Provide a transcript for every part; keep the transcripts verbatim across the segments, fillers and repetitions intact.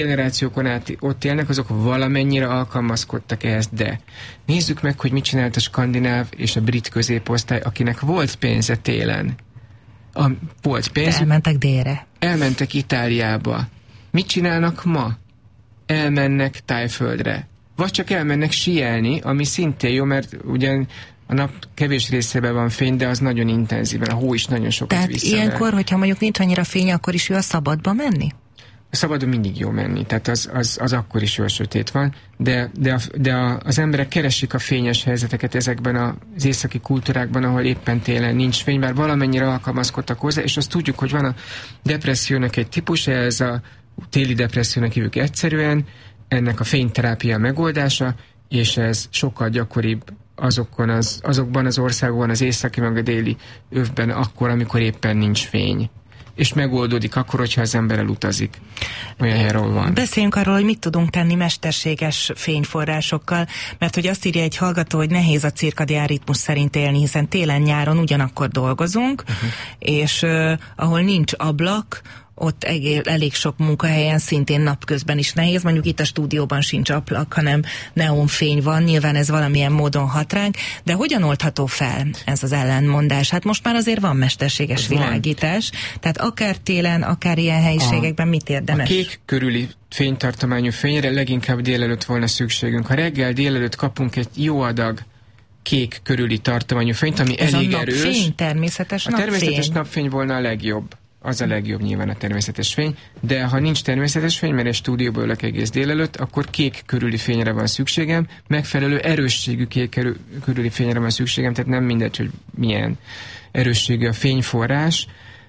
generációkon át ott élnek, azok valamennyire alkalmazkodtak ehhez, de nézzük meg, hogy mit csinált a skandináv és a brit középosztály, akinek volt pénze télen. A, volt pénz. Elmentek délre. Elmentek Itáliába. Mit csinálnak ma? Elmennek Tájföldre. Vagy csak elmennek síelni, ami szintén jó, mert ugyan a nap kevés részében van fény, de az nagyon intenzíven, a hó is nagyon sokat Tehát visszaver. ilyenkor, hogyha mondjuk nincs annyira fény, akkor is jó a szabadba menni? A szabadon mindig jó menni, tehát az, az, az akkor is jó, sötét van, de, de, a, de a, az emberek keresik a fényes helyzeteket ezekben az északi kultúrákban, ahol éppen télen nincs fény, bár valamennyire alkalmazkodtak hozzá, és azt tudjuk, hogy van a depressziónak egy típusa, ez a téli depressziónak hívjuk egyszerűen, ennek a fényterápia megoldása, és ez sokkal gyakoribb azokon az, azokban az országokban, az északi meg a déli övben, akkor, amikor éppen nincs fény. És megoldódik akkor, hogyha az ember elutazik. Olyan helyről van. Beszéljünk arról, hogy mit tudunk tenni mesterséges fényforrásokkal, mert hogy azt írja egy hallgató, hogy nehéz a cirkadián ritmus szerint élni, hiszen télen-nyáron ugyanakkor dolgozunk, uh-huh. és uh, ahol nincs ablak, ott elég sok munkahelyen szintén napközben is nehéz, mondjuk itt a stúdióban sincs ablak, hanem neonfény van, nyilván ez valamilyen módon hat ránk, de hogyan oldható fel ez az ellentmondás? Hát most már azért van mesterséges van. világítás, tehát akár télen, akár ilyen helyiségekben a, mit érdemes? A kék körüli fénytartományú fényre leginkább délelőtt volna szükségünk. Ha reggel délelőtt kapunk egy jó adag kék körüli tartományú fényt, ami ez elég a erős. Napfény, természetes a napfény. természetes napfény volna a legjobb. Az a legjobb nyilván a természetes fény, de ha nincs természetes fény, mert egy stúdióból ülök egész délelőtt, akkor kék körüli fényre van szükségem, megfelelő erősségű kék körüli fényre van szükségem, tehát nem mindegy, hogy milyen erősségű a fényforrás,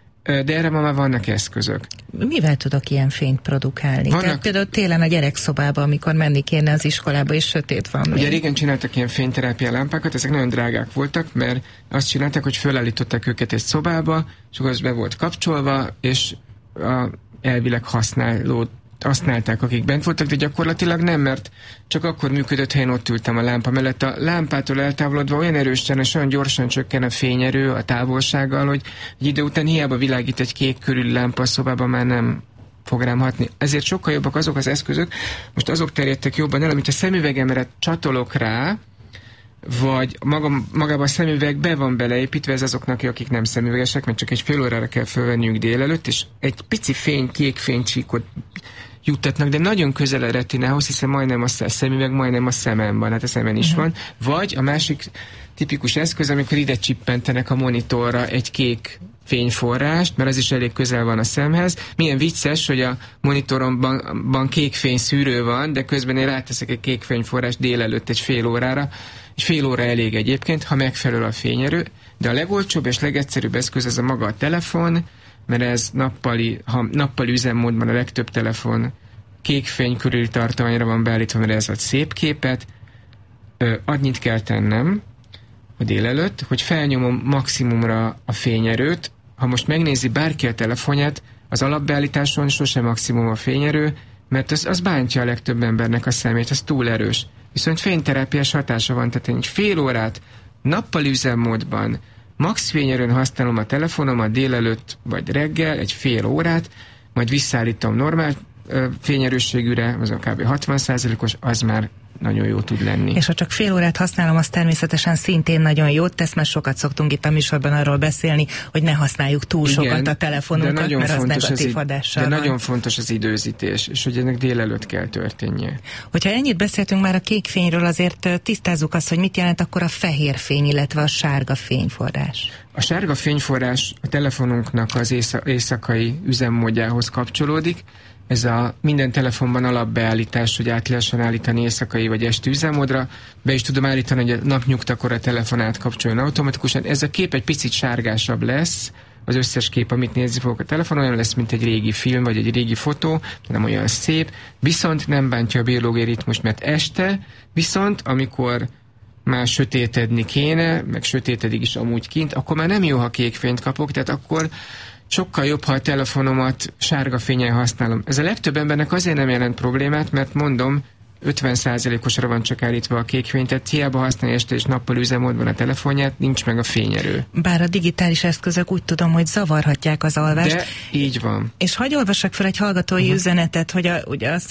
de erre ma már vannak eszközök. Mivel tudok ilyen fényt produkálni? Vannak... Tehát például télen a gyerekszobába, amikor menni kéne az iskolába, és sötét van. Ugye még. régen csináltak ilyen fényterápia lámpákat, ezek nagyon drágák voltak, mert azt csinálták, hogy fölállították őket egy szobába, és akkor az be volt kapcsolva, és a elvileg használó használták, akik bent voltak, de gyakorlatilag nem, mert csak akkor működött, ha én ott ültem a lámpa mellett. A lámpától eltávolodva olyan erősen és olyan gyorsan csökken a fényerő a távolsággal, hogy egy idő után hiába világít egy kék körüli lámpa a szobában, már nem fog rám hatni. Ezért sokkal jobbak azok az eszközök, most azok terjedtek jobban el, amit a szemüvegemre csatolok rá, vagy maga, magában a szemüveg be van beleépítve, ez azoknak, akik nem szemüvegesek, mert csak egy fél órára kell fölvenniük délelőtt, és egy pici fény, kék fénycsíkot juttatnak, de nagyon közel a retinához, hiszen majdnem a szemüveg, majdnem a szemem van, hát a szemen is uh-huh. van. Vagy a másik tipikus eszköz, amikor ide csippentenek a monitorra egy kék fényforrást, mert az is elég közel van a szemhez. Milyen vicces, hogy a monitoromban kék fényszűrő van, de közben én ráteszek egy kék fényforrást délelőtt egy fél órára. Egy fél óra elég egyébként, ha megfelel a fényerő, de a legolcsóbb és legegyszerűbb eszköz ez a maga a telefon, mert ez nappali, ha nappali üzemmódban a legtöbb telefon kék fény körüli tartományra van beállítva, mert ez ad szép képet. Ö, annyit kell tennem a délelőtt, hogy felnyomom maximumra a fényerőt. Ha most megnézi bárki a telefonját, az alapbeállításon sosem maximum a fényerő, mert az, az bántja a legtöbb embernek a szemét, az túl erős. Viszont fényterápiás hatása van, tehát egy fél órát nappali üzemmódban max fényerőn használom a telefonomat délelőtt vagy reggel, egy fél órát, majd visszaállítom normál ö, fényerősségűre, az a kb. hatvan százalékos, az már nagyon jó tud lenni. És ha csak fél órát használom, az természetesen szintén nagyon jót tesz, mert sokat szoktunk itt a műsorban arról beszélni, hogy ne használjuk túl igen, sokat a telefonunkat, mert az negatív hatással De van. nagyon fontos az időzítés, és hogy ennek délelőtt kell történnie. Hogyha ennyit beszéltünk már a kék fényről, azért tisztázzuk azt, hogy mit jelent akkor a fehér fény, illetve a sárga fényforrás. A sárga fényforrás a telefonunknak az éjsz- éjszakai üzemmódjához kapcsolódik. Ez a minden telefonban alapbeállítás, hogy át lehessen állítani éjszakai vagy esti üzemmódra. Be is tudom állítani, hogy a napnyugtakor a telefon átkapcsoljon automatikusan. Ez a kép egy picit sárgásabb lesz, az összes kép, amit nézni fogok a telefonon, olyan lesz, mint egy régi film, vagy egy régi fotó, nem olyan szép, viszont nem bántja a biológiai ritmus, mert este, viszont amikor már sötétedni kéne, meg sötétedik is amúgy kint, akkor már nem jó, ha kék fényt kapok, tehát akkor sokkal jobb, ha a telefonomat sárga fényen használom. Ez a legtöbb embernek azért nem jelent problémát, mert mondom, ötven százalékosra van csak állítva a kékfény, tehát hiába használja este és nappal üzemmódban a telefonját, nincs meg a fényerő. Bár a digitális eszközök úgy tudom, hogy zavarhatják az alvást. De így van. És hadd olvassak fel egy hallgatói uh-huh. üzenetet, hogy a, ugye azt